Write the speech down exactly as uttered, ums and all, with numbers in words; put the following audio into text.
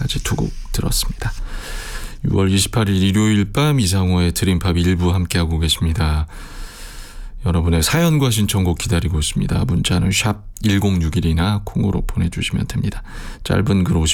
까지 두 곡 들었습니다. 유월 이십팔일 일요일 밤 이상호의 드림팝 일부 함께하고 계십니다. 여러분의 사연과 신청곡 기다리고 있습니다. 문자는 샵 일공육일이나 콩으로 보내주시면 됩니다. 짧은 글 오십